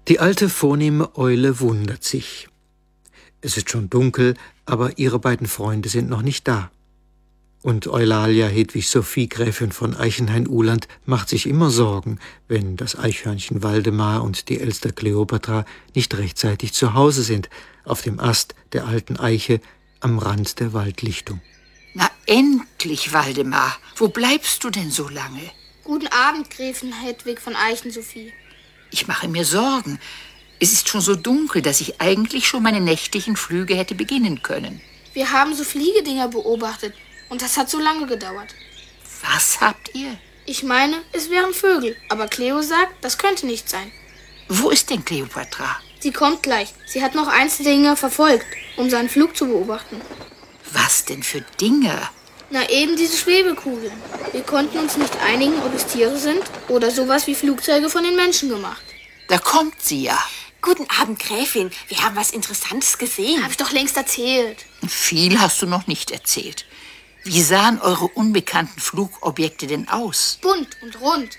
Die alte, vornehme Eule wundert sich. Es ist schon dunkel, aber ihre beiden Freunde sind noch nicht da. Und Eulalia Hedwig Sophie, Gräfin von Eichenhain-Uhland, macht sich immer Sorgen, wenn das Eichhörnchen Waldemar und die Elster Kleopatra nicht rechtzeitig zu Hause sind, auf dem Ast der alten Eiche am Rand der Waldlichtung. Na endlich, Waldemar. Wo bleibst du denn so lange? Guten Abend, Gräfin Hedwig von Eichen-Sophie. Ich mache mir Sorgen. Es ist schon so dunkel, dass ich eigentlich schon meine nächtlichen Flüge hätte beginnen können. Wir haben so Fliegedinger beobachtet und das hat so lange gedauert. Was habt ihr? Ich meine, es wären Vögel, aber Cleo sagt, das könnte nicht sein. Wo ist denn Kleopatra? Sie kommt gleich. Sie hat noch Einzeldinger verfolgt, um seinen Flug zu beobachten. Was denn für Dinge? Na, eben diese Schwebekugeln. Wir konnten uns nicht einigen, ob es Tiere sind oder sowas wie Flugzeuge von den Menschen gemacht. Da kommt sie ja. Guten Abend, Gräfin. Wir haben was Interessantes gesehen. Hab ich doch längst erzählt. Viel hast du noch nicht erzählt. Wie sahen eure unbekannten Flugobjekte denn aus? Bunt und rund.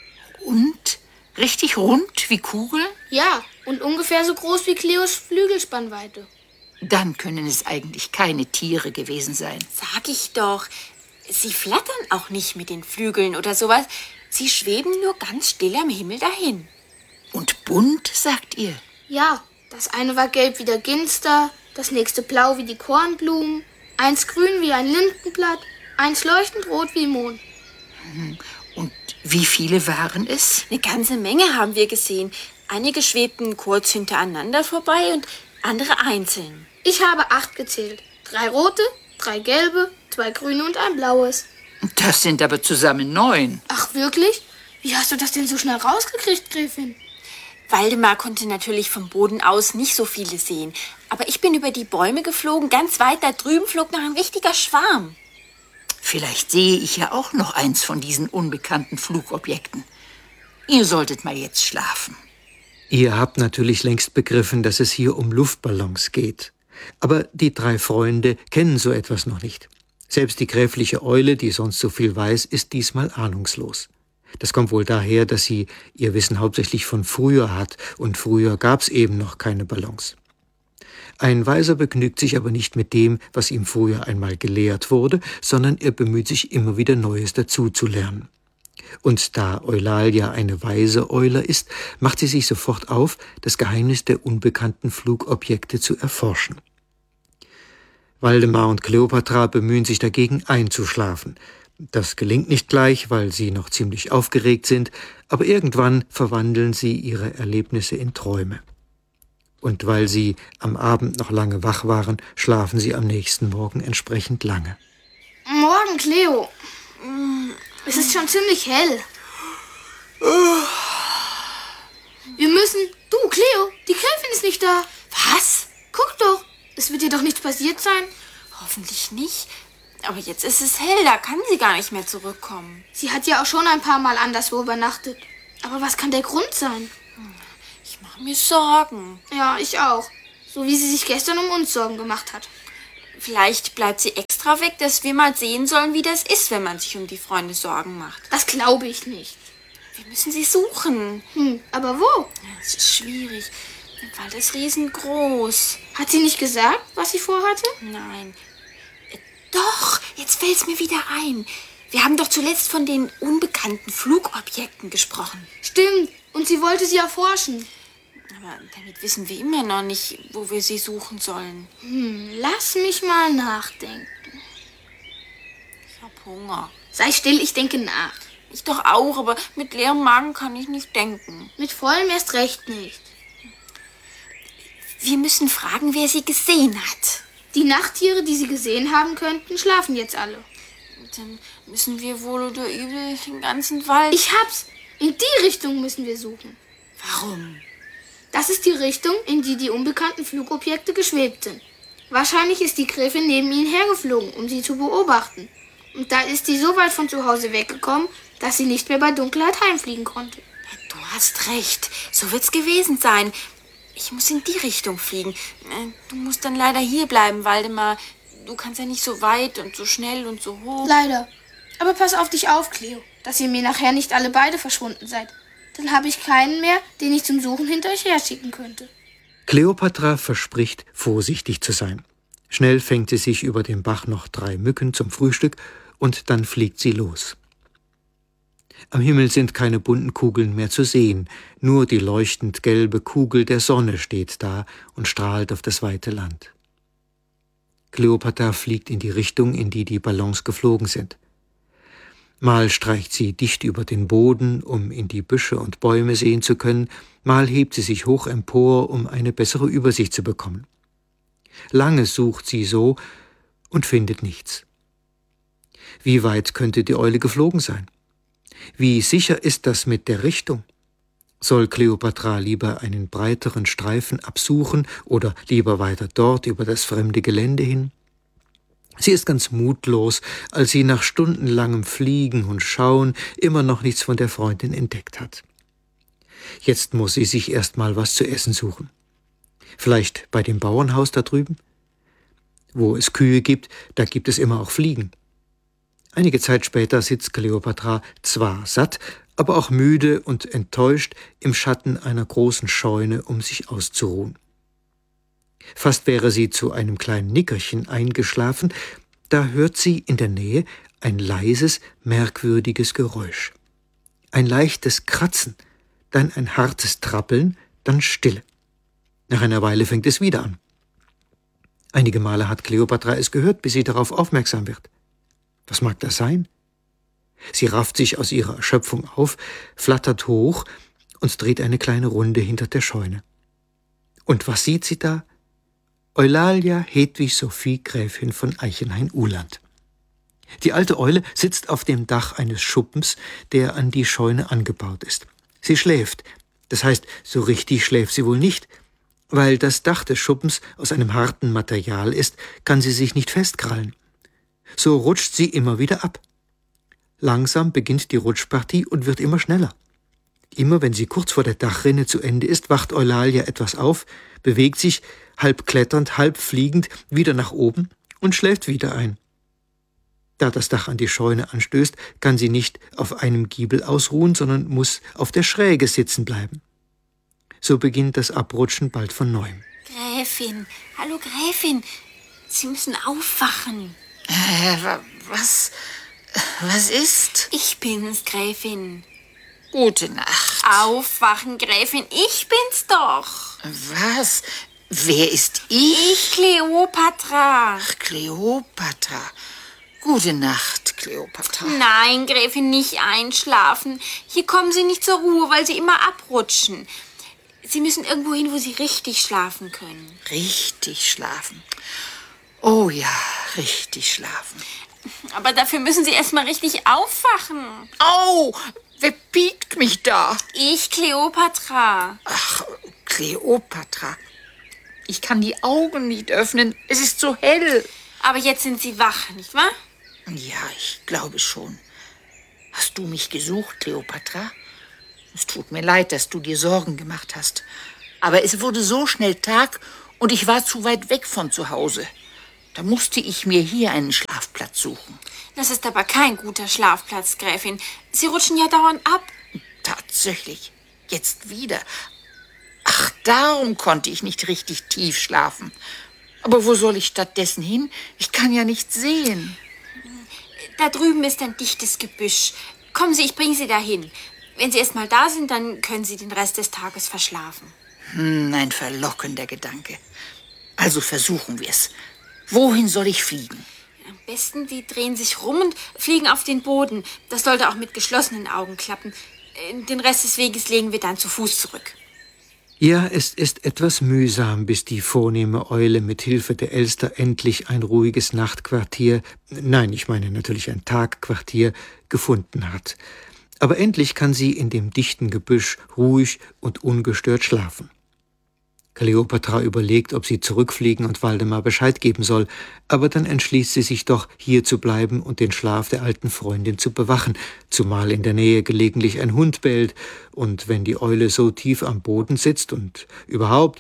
Und? Richtig rund wie Kugeln? Ja, und ungefähr so groß wie Cleos Flügelspannweite. Dann können es eigentlich keine Tiere gewesen sein. Sag ich doch. Sie flattern auch nicht mit den Flügeln oder sowas. Sie schweben nur ganz still am Himmel dahin. Und bunt, sagt ihr? Ja, das eine war gelb wie der Ginster, das nächste blau wie die Kornblumen, eins grün wie ein Lindenblatt, eins leuchtend rot wie Mond. Und wie viele waren es? Eine ganze Menge haben wir gesehen. Einige schwebten kurz hintereinander vorbei und andere einzeln. Ich habe 8 gezählt. 3 rote, 3 gelbe, 2 grüne und ein blaues. Das sind aber zusammen 9. Ach, wirklich? Wie hast du das denn so schnell rausgekriegt, Gräfin? Waldemar konnte natürlich vom Boden aus nicht so viele sehen. Aber ich bin über die Bäume geflogen. Ganz weit da drüben flog noch ein richtiger Schwarm. Vielleicht sehe ich ja auch noch eins von diesen unbekannten Flugobjekten. Ihr solltet mal jetzt schlafen. Ihr habt natürlich längst begriffen, dass es hier um Luftballons geht. Aber die 3 Freunde kennen so etwas noch nicht. Selbst die gräfliche Eule, die sonst so viel weiß, ist diesmal ahnungslos. Das kommt wohl daher, dass sie ihr Wissen hauptsächlich von früher hat, und früher gab's eben noch keine Ballons. Ein Weiser begnügt sich aber nicht mit dem, was ihm früher einmal gelehrt wurde, sondern er bemüht sich immer wieder Neues dazu zu lernen. Und da Eulalia eine weise Eule ist, macht sie sich sofort auf, das Geheimnis der unbekannten Flugobjekte zu erforschen. Waldemar und Kleopatra bemühen sich dagegen einzuschlafen. Das gelingt nicht gleich, weil sie noch ziemlich aufgeregt sind, aber irgendwann verwandeln sie ihre Erlebnisse in Träume. Und weil sie am Abend noch lange wach waren, schlafen sie am nächsten Morgen entsprechend lange. Morgen, Cleo. Es ist schon ziemlich hell. Wir müssen... Du, Cleo, die Gräfin ist nicht da. Was? Guck doch, es wird dir doch nichts passiert sein. Hoffentlich nicht. Aber jetzt ist es hell, da kann sie gar nicht mehr zurückkommen. Sie hat ja auch schon ein paar Mal anderswo übernachtet. Aber was kann der Grund sein? Ich mache mir Sorgen. Ja, ich auch. So wie sie sich gestern um uns Sorgen gemacht hat. Vielleicht bleibt sie extra weg, dass wir mal sehen sollen, wie das ist, wenn man sich um die Freunde Sorgen macht. Das glaube ich nicht. Wir müssen sie suchen. Aber wo? Es ist schwierig. Der Wald ist riesengroß. Hat sie nicht gesagt, was sie vorhatte? Nein. Doch, jetzt fällt es mir wieder ein. Wir haben doch zuletzt von den unbekannten Flugobjekten gesprochen. Stimmt, und sie wollte sie erforschen. Aber damit wissen wir immer noch nicht, wo wir sie suchen sollen. Lass mich mal nachdenken. Ich hab Hunger. Sei still, ich denke nach. Ich doch auch, aber mit leerem Magen kann ich nicht denken. Mit vollem erst recht nicht. Wir müssen fragen, wer sie gesehen hat. Die Nachttiere, die sie gesehen haben könnten, schlafen jetzt alle. Dann müssen wir wohl oder übel den ganzen Wald... Ich hab's! In die Richtung müssen wir suchen. Warum? Das ist die Richtung, in die die unbekannten Flugobjekte geschwebt sind. Wahrscheinlich ist die Gräfin neben ihnen hergeflogen, um sie zu beobachten. Und da ist sie so weit von zu Hause weggekommen, dass sie nicht mehr bei Dunkelheit heimfliegen konnte. Du hast recht. So wird's gewesen sein. Ich muss in die Richtung fliegen. Du musst dann leider hier bleiben, Waldemar. Du kannst ja nicht so weit und so schnell und so hoch. Leider. Aber pass auf dich auf, Cleo, dass ihr mir nachher nicht alle beide verschwunden seid. dann habe ich keinen mehr, den ich zum Suchen hinter euch herschicken könnte. Kleopatra verspricht, vorsichtig zu sein. Schnell fängt sie sich über dem Bach noch 3 Mücken zum Frühstück und dann fliegt sie los. Am Himmel sind keine bunten Kugeln mehr zu sehen, nur die leuchtend gelbe Kugel der Sonne steht da und strahlt auf das weite Land. Kleopatra fliegt in die Richtung, in die die Ballons geflogen sind. Mal streicht sie dicht über den Boden, um in die Büsche und Bäume sehen zu können, mal hebt sie sich hoch empor, um eine bessere Übersicht zu bekommen. Lange sucht sie so und findet nichts. Wie weit könnte die Eule geflogen sein? Wie sicher ist das mit der Richtung? Soll Kleopatra lieber einen breiteren Streifen absuchen oder lieber weiter dort über das fremde Gelände hin? Sie ist ganz mutlos, als sie nach stundenlangem Fliegen und Schauen immer noch nichts von der Freundin entdeckt hat. Jetzt muss sie sich erst mal was zu essen suchen. Vielleicht bei dem Bauernhaus da drüben? Wo es Kühe gibt, da gibt es immer auch Fliegen. Einige Zeit später sitzt Kleopatra zwar satt, aber auch müde und enttäuscht im Schatten einer großen Scheune, um sich auszuruhen. Fast wäre sie zu einem kleinen Nickerchen eingeschlafen, da hört sie in der Nähe ein leises, merkwürdiges Geräusch. Ein leichtes Kratzen, dann ein hartes Trappeln, dann Stille. Nach einer Weile fängt es wieder an. Einige Male hat Kleopatra es gehört, bis sie darauf aufmerksam wird. Was mag das sein? Sie rafft sich aus ihrer Erschöpfung auf, flattert hoch und dreht eine kleine Runde hinter der Scheune. Und was sieht sie da? Eulalia Hedwig Sophie, Gräfin von Eichenhain-Uhland. Die alte Eule sitzt auf dem Dach eines Schuppens, der an die Scheune angebaut ist. Sie schläft, das heißt, so richtig schläft sie wohl nicht. Weil das Dach des Schuppens aus einem harten Material ist, kann sie sich nicht festkrallen. So rutscht sie immer wieder ab. Langsam beginnt die Rutschpartie und wird immer schneller. Immer wenn sie kurz vor der Dachrinne zu Ende ist, wacht Eulalia etwas auf, bewegt sich, halb kletternd, halb fliegend, wieder nach oben und schläft wieder ein. Da das Dach an die Scheune anstößt, kann sie nicht auf einem Giebel ausruhen, sondern muss auf der Schräge sitzen bleiben. So beginnt das Abrutschen bald von neuem. Gräfin, hallo Gräfin, Sie müssen aufwachen. Was ist? Ich bin's, Gräfin. Gute Nacht. Aufwachen, Gräfin, ich bin's doch. Was? Wer ist ich? Ich, Kleopatra. Ach, Kleopatra. Gute Nacht, Kleopatra. Nein, Gräfin, nicht einschlafen. Hier kommen Sie nicht zur Ruhe, weil Sie immer abrutschen. Sie müssen irgendwo hin, wo Sie richtig schlafen können. Richtig schlafen. Oh ja, richtig schlafen. Aber dafür müssen Sie erst mal richtig aufwachen. Au! Wer piekt mich da? Ich, Kleopatra. Ach, Kleopatra. Ich kann die Augen nicht öffnen. Es ist so hell. Aber jetzt sind Sie wach, nicht wahr? Ja, ich glaube schon. Hast du mich gesucht, Kleopatra? Es tut mir leid, dass du dir Sorgen gemacht hast. Aber es wurde so schnell Tag und ich war zu weit weg von zu Hause. Da musste ich mir hier einen Schlafplatz suchen. Das ist aber kein guter Schlafplatz, Gräfin. Sie rutschen ja dauernd ab. Tatsächlich. Jetzt wieder. Ach, darum konnte ich nicht richtig tief schlafen. Aber wo soll ich stattdessen hin? Ich kann ja nichts sehen. Da drüben ist ein dichtes Gebüsch. Kommen Sie, ich bringe Sie dahin. Wenn Sie erst mal da sind, dann können Sie den Rest des Tages verschlafen. Ein verlockender Gedanke. Also versuchen wir's. Wohin soll ich fliegen? Am besten, Sie drehen sich rum und fliegen auf den Boden. Das sollte auch mit geschlossenen Augen klappen. Den Rest des Weges legen wir dann zu Fuß zurück. Ja, es ist etwas mühsam, bis die vornehme Eule mit Hilfe der Elster endlich ein ruhiges Nachtquartier, nein, ich meine natürlich ein Tagquartier, gefunden hat. Aber endlich kann sie in dem dichten Gebüsch ruhig und ungestört schlafen. Kleopatra überlegt, ob sie zurückfliegen und Waldemar Bescheid geben soll, aber dann entschließt sie sich doch, hier zu bleiben und den Schlaf der alten Freundin zu bewachen, zumal in der Nähe gelegentlich ein Hund bellt und wenn die Eule so tief am Boden sitzt und überhaupt.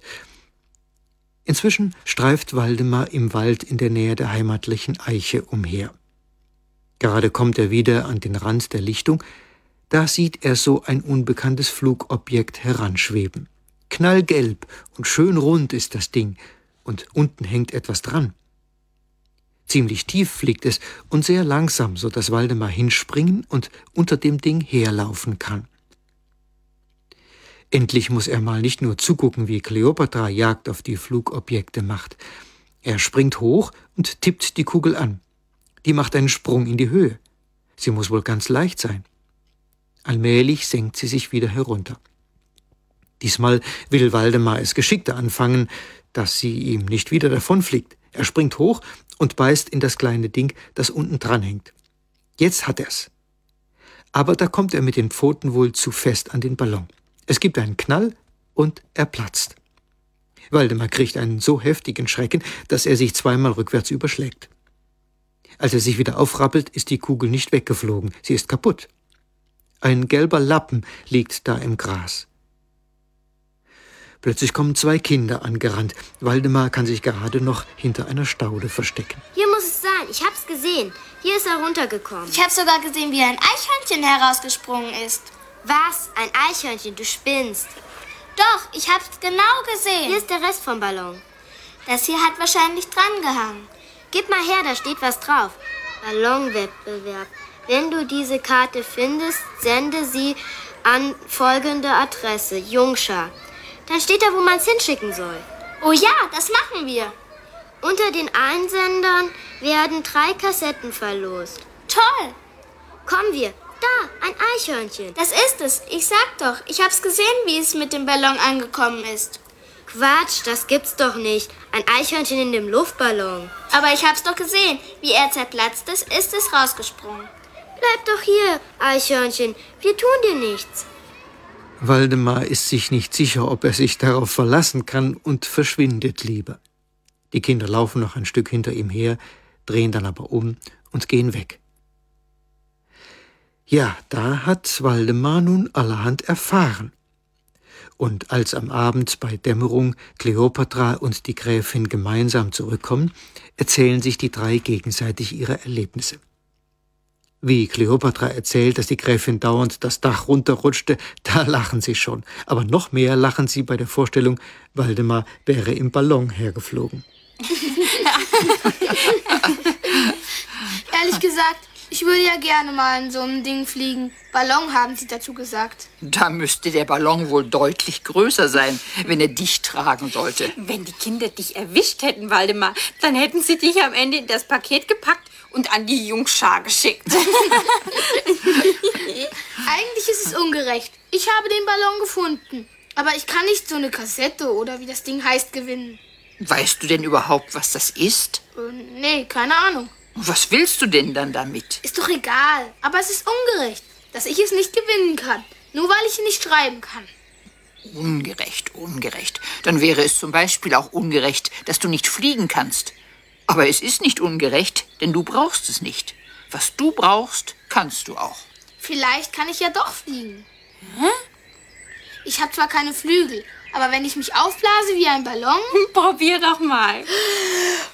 Inzwischen streift Waldemar im Wald in der Nähe der heimatlichen Eiche umher. Gerade kommt er wieder an den Rand der Lichtung, Da sieht er so ein unbekanntes Flugobjekt heranschweben. Knallgelb und schön rund ist das Ding, und unten hängt etwas dran. Ziemlich tief fliegt es und sehr langsam, so dass Waldemar hinspringen und unter dem Ding herlaufen kann. Endlich muss er mal nicht nur zugucken, wie Kleopatra Jagd auf die Flugobjekte macht. Er springt hoch und tippt die Kugel an. Die macht einen Sprung in die Höhe. Sie muss wohl ganz leicht sein. Allmählich senkt sie sich wieder herunter. Diesmal will Waldemar es geschickter anfangen, dass sie ihm nicht wieder davonfliegt. Er springt hoch und beißt in das kleine Ding, das unten dran hängt. Jetzt hat er's. Aber da kommt er mit den Pfoten wohl zu fest an den Ballon. Es gibt einen Knall und er platzt. Waldemar kriegt einen so heftigen Schrecken, dass er sich zweimal rückwärts überschlägt. Als er sich wieder aufrappelt, ist die Kugel nicht weggeflogen, sie ist kaputt. Ein gelber Lappen liegt da im Gras. Plötzlich kommen 2 Kinder angerannt. Waldemar kann sich gerade noch hinter einer Staude verstecken. Hier muss es sein, ich hab's gesehen. Hier ist er runtergekommen. Ich habe sogar gesehen, wie ein Eichhörnchen herausgesprungen ist. Was? Ein Eichhörnchen, du spinnst. Doch, ich hab's genau gesehen. Hier ist der Rest vom Ballon. Das hier hat wahrscheinlich dran gehangen. Gib mal her, da steht was drauf. Ballonwettbewerb. Wenn du diese Karte findest, sende sie an folgende Adresse, Jungschar. Dann steht da, wo man es hinschicken soll. Oh ja, das machen wir. Unter den Einsendern werden 3 Kassetten verlost. Toll. Kommen wir. Da, ein Eichhörnchen. Das ist es. Ich sag doch, ich hab's gesehen, wie es mit dem Ballon angekommen ist. Quatsch, das gibt's doch nicht. Ein Eichhörnchen in dem Luftballon. Aber ich hab's doch gesehen. Wie er zerplatzt ist, ist es rausgesprungen. Bleib doch hier, Eichhörnchen. Wir tun dir nichts. Waldemar ist sich nicht sicher, ob er sich darauf verlassen kann und verschwindet lieber. Die Kinder laufen noch ein Stück hinter ihm her, drehen dann aber um und gehen weg. Ja, da hat Waldemar nun allerhand erfahren. Und als am Abend bei Dämmerung Kleopatra und die Gräfin gemeinsam zurückkommen, erzählen sich die 3 gegenseitig ihre Erlebnisse. Wie Kleopatra erzählt, dass die Gräfin dauernd das Dach runterrutschte, da lachen sie schon. Aber noch mehr lachen sie bei der Vorstellung, Waldemar wäre im Ballon hergeflogen. Ehrlich gesagt, ich würde ja gerne mal in so einem Ding fliegen. Ballon haben sie dazu gesagt. Da müsste der Ballon wohl deutlich größer sein, wenn er dich tragen sollte. Wenn die Kinder dich erwischt hätten, Waldemar, dann hätten sie dich am Ende in das Paket gepackt und an die Jungschar geschickt. Eigentlich ist es ungerecht. Ich habe den Ballon gefunden. Aber ich kann nicht so eine Kassette oder wie das Ding heißt gewinnen. Weißt du denn überhaupt, was das ist? Nee, keine Ahnung. Was willst du denn dann damit? Ist doch egal. Aber es ist ungerecht, dass ich es nicht gewinnen kann. Nur weil ich nicht schreiben kann. Ungerecht, ungerecht. Dann wäre es zum Beispiel auch ungerecht, dass du nicht fliegen kannst. Aber es ist nicht ungerecht, denn du brauchst es nicht. Was du brauchst, kannst du auch. Vielleicht kann ich ja doch fliegen. Hä? Ich habe zwar keine Flügel, aber wenn ich mich aufblase wie ein Ballon... Probier doch mal.